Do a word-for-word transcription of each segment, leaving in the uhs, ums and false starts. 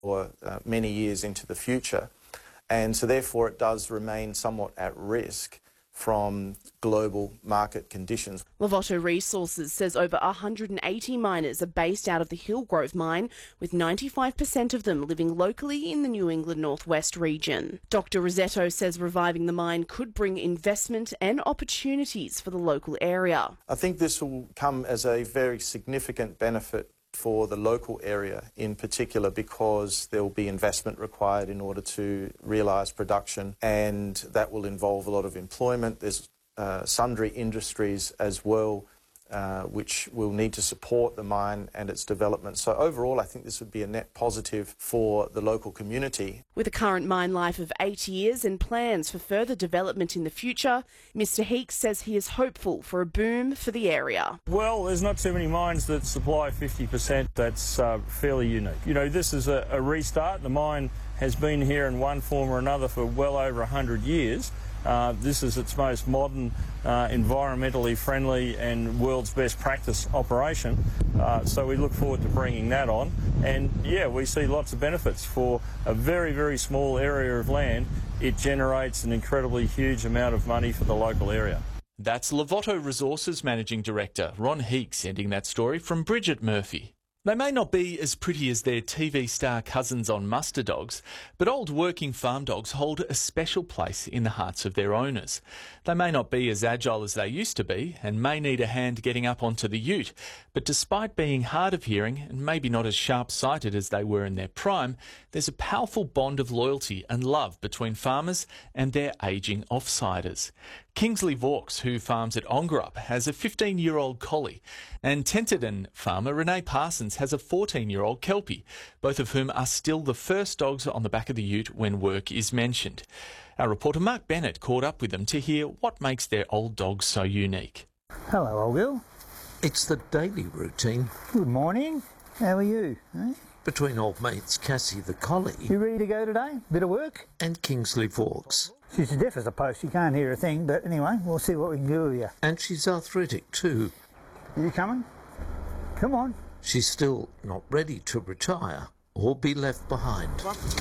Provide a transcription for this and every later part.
for uh, many years into the future. And so therefore it does remain somewhat at risk from global market conditions. Larvotto Resources says over one hundred eighty miners are based out of the Hillgrove mine, with ninety-five percent of them living locally in the New England Northwest region. Doctor Rosetto says reviving the mine could bring investment and opportunities for the local area. I think this will come as a very significant benefit for the local area in particular, because there will be investment required in order to realise production, and that will involve a lot of employment. There's uh, sundry industries as well uh, which will need to support the mine and its development. So overall I think this would be a net positive for the local community. With a current mine life of eight years and plans for further development in the future, Mister Heeks says he is hopeful for a boom for the area. Well, there's not too many mines that supply fifty percent. That's uh, fairly unique. You know, this is a, a restart. The mine has been here in one form or another for well over one hundred years. Uh, this is its most modern, uh, environmentally friendly and world's best practice operation. Uh, so we look forward to bringing that on. And yeah, we see lots of benefits. For a very, very small area of land, it generates an incredibly huge amount of money for the local area. That's Larvotto Resources Managing Director Ron Heeks ending that story from Bridget Murphy. They may not be as pretty as their T V star cousins on Muster Dogs, but old working farm dogs hold a special place in the hearts of their owners. They may not be as agile as they used to be and may need a hand getting up onto the ute, but despite being hard of hearing and maybe not as sharp-sighted as they were in their prime, there's a powerful bond of loyalty and love between farmers and their ageing offsiders. Kingsley Vaux, who farms at Ongerup, has a fifteen-year-old collie, and Tenterden farmer Renee Parsons has a fourteen-year-old Kelpie, both of whom are still the first dogs on the back of the ute when work is mentioned. Our reporter Mark Bennett caught up with them to hear what makes their old dogs so unique. Hello, old girl. It's the daily routine. Good morning. How are you? Eh? Between old mates Cassie the collie. You ready to go today? Bit of work? And Kingsley Vaux. She's as deaf as a post. She can't hear a thing, but anyway, we'll see what we can do with you. And she's arthritic too. Are you coming? Come on. She's still not ready to retire or be left behind.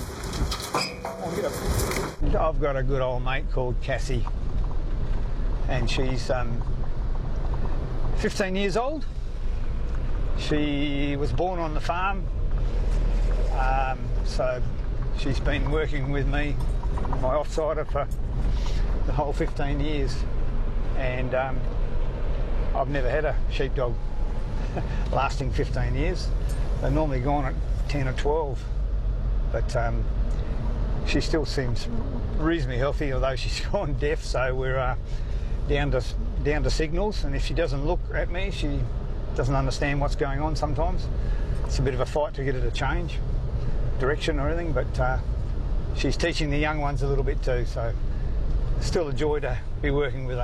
I've got a good old mate called Cassie, and she's um, fifteen years old. She was born on the farm, um, so she's been working with me, my offsider, for the whole fifteen years, and um, I've never had a sheepdog lasting fifteen years. They're normally gone at ten or twelve, but um, she still seems reasonably healthy, although she's gone deaf, so we're uh, down to down to signals, and if she doesn't look at me, she doesn't understand what's going on sometimes. It's a bit of a fight to get her to change direction or anything, but uh, she's teaching the young ones a little bit too, so still a joy to be working with her.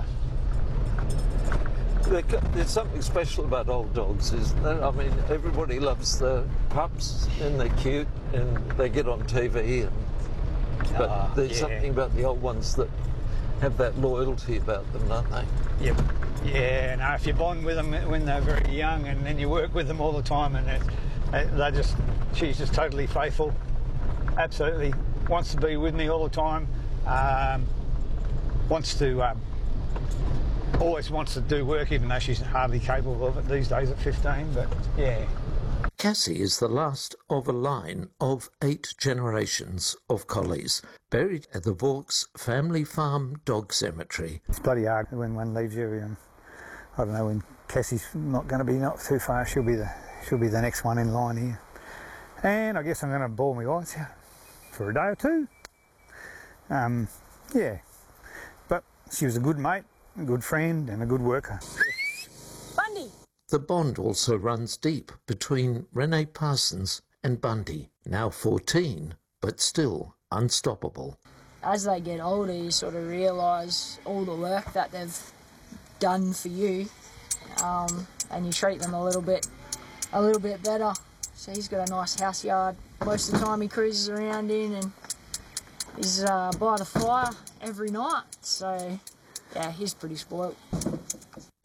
There's something special about old dogs, isn't there? I mean, everybody loves the pups and they're cute and they get on T V, and, but oh, there's yeah. something about the old ones that have that loyalty about them, don't they? Yep. Yeah, no, if you bond with them when they're very young and then you work with them all the time, and they're, they're just, she's just totally faithful, absolutely wants to be with me all the time, um, wants to, um, always wants to do work, even though she's hardly capable of it these days at fifteen, but yeah. Cassie is the last of a line of eight generations of collies buried at the Vaux Family Farm Dog Cemetery. It's bloody hard when one leaves you, and I don't know, when Cassie's not going to be not too far, she'll be the she'll be the next one in line here. And I guess I'm going to bawl my eyes out for a day or two. Um, yeah, but she was a good mate, a good friend and a good worker. Bundy! The bond also runs deep between Renee Parsons and Bundy, now fourteen, but still unstoppable. As they get older, you sort of realise all the work that they've done for you, um, and you treat them a little bit, a little bit better. So he's got a nice house yard. Most of the time he cruises around in, and he's uh, by the fire every night. So yeah, he's pretty spoilt.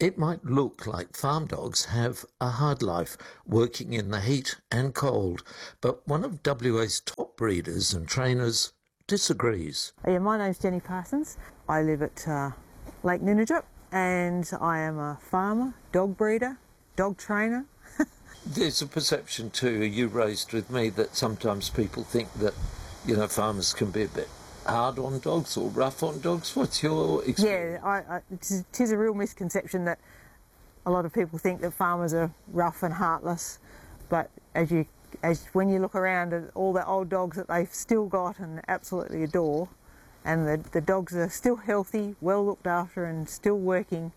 It might look like farm dogs have a hard life, working in the heat and cold, but one of W A's top breeders and trainers disagrees. Yeah, my name's Jenny Parsons. I live at uh, Lake Ninijip, and I am a farmer, dog breeder, dog trainer. There's a perception too, you raised with me, that sometimes people think that, you know, farmers can be a bit hard on dogs or rough on dogs. What's your experience? Yeah, I, I, it is a real misconception that a lot of people think that farmers are rough and heartless, but as you, as when you look around at all the old dogs that they've still got and absolutely adore, and the, the dogs are still healthy, well looked after, and still working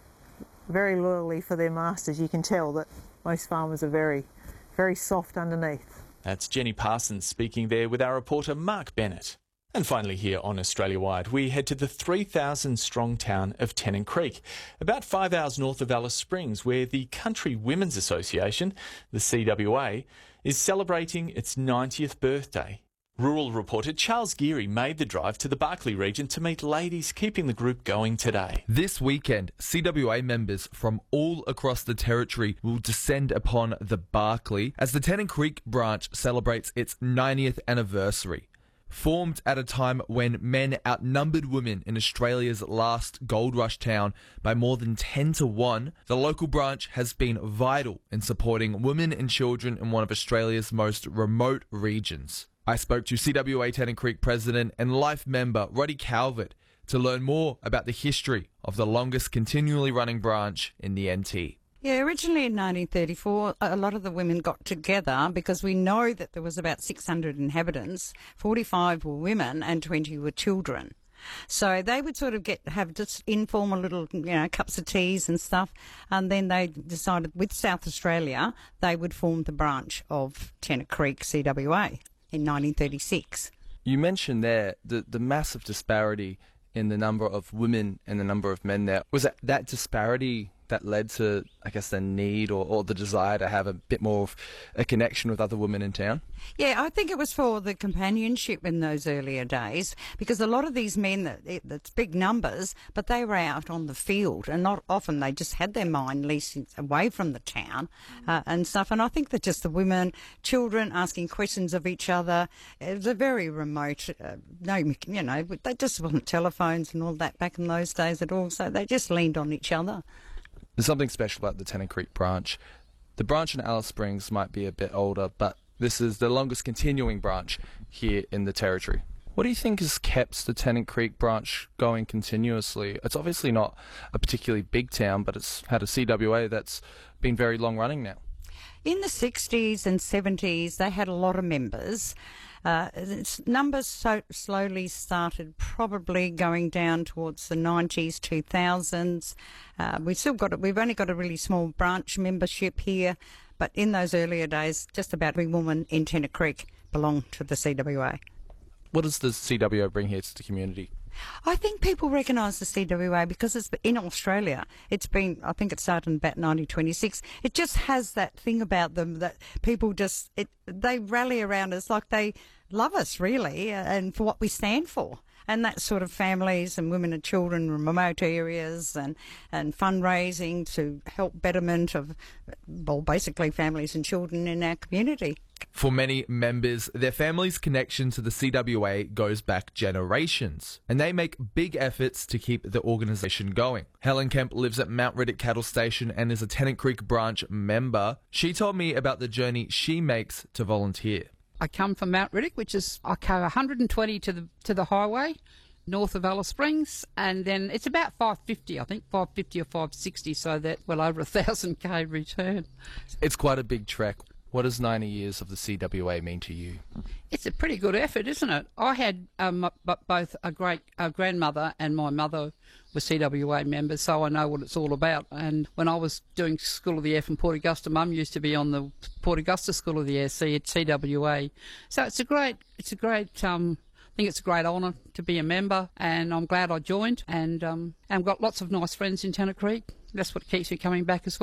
very loyally for their masters, you can tell that most farmers are very, very soft underneath. That's Jenny Parsons speaking there with our reporter Mark Bennett. And finally here on Australia Wide, we head to the three thousand strong town of Tennant Creek, about five hours north of Alice Springs, where the Country Women's Association, the C W A, is celebrating its ninetieth birthday. Rural reporter Charles Geary made the drive to the Barkly region to meet ladies keeping the group going today. This weekend, C W A members from all across the territory will descend upon the Barkly as the Tennant Creek branch celebrates its ninetieth anniversary. Formed at a time when men outnumbered women in Australia's last gold rush town by more than ten to one, the local branch has been vital in supporting women and children in one of Australia's most remote regions. I spoke to C W A Tennant Creek President and Life member Roddy Calvert to learn more about the history of the longest continually running branch in the N T. Yeah, originally in nineteen thirty-four, a lot of the women got together because we know that there was about six hundred inhabitants, forty-five were women and twenty were children. So they would sort of get have just informal little, you know, cups of teas and stuff, and then they decided with South Australia they would form the branch of Tennant Creek C W A in nineteen thirty-six. You mentioned there the, the massive disparity in the number of women and the number of men there. Was that that disparity that led to, I guess, the need or, or the desire to have a bit more of a connection with other women in town? Yeah, I think it was for the companionship in those earlier days, because a lot of these men, that that's big numbers, but they were out on the field, and not often they just had their mind leased away from the town uh, and stuff. And I think that just the women, children asking questions of each other, it was a very remote, uh, no, you know, they just wasn't telephones and all that back in those days at all, so they just leaned on each other. There's something special about the Tennant Creek branch. The branch in Alice Springs might be a bit older, but this is the longest continuing branch here in the territory. What do you think has kept the Tennant Creek branch going continuously? It's obviously not a particularly big town, but it's had a C W A that's been very long running now. In the sixties and seventies, they had a lot of members. Uh, its numbers so slowly started probably going down towards the nineties, two thousands. Uh, we've still got, we've only got a really small branch membership here, but in those earlier days, just about every woman in Tennant Creek belonged to the C W A. What does the C W A bring here to the community? I think people recognise the C W A because it's in Australia. It's been, I think it started in about nineteen twenty-six. It just has that thing about them that people just, it, they rally around us like they love us, really, and for what we stand for. And that sort of families and women and children in remote areas and, and fundraising to help betterment of, well, basically families and children in our community. For many members, their family's connection to the C W A goes back generations, and they make big efforts to keep the organisation going. Helen Kemp lives at Mount Riddick Cattle Station and is a Tennant Creek branch member. She told me about the journey she makes to volunteer. I come from Mount Riddick, which is, I go one hundred twenty to the to the highway, north of Alice Springs, and then it's about five fifty, I think, five fifty or five sixty, so that well over a thousand k return. It's quite a big trek. What does ninety years of the C W A mean to you? It's a pretty good effort, isn't it? I had um, both a great a grandmother and my mother were C W A members, so I know what it's all about. And when I was doing School of the Air from Port Augusta, Mum used to be on the Port Augusta School of the Air, C W A. So it's a great, it's a great. Um, I think it's a great honour to be a member, and I'm glad I joined. And um, and I've got lots of nice friends in Tennant Creek. That's what keeps me coming back as well.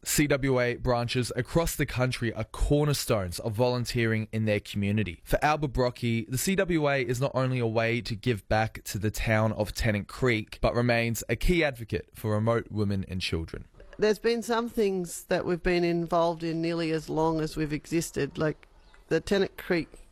C W A branches across the country are cornerstones of volunteering in their community. For Albert Brockie, the C W A is not only a way to give back to the town of Tennant Creek, but remains a key advocate for remote women and children. There's been some things that we've been involved in nearly as long as we've existed, like the Tennant Creek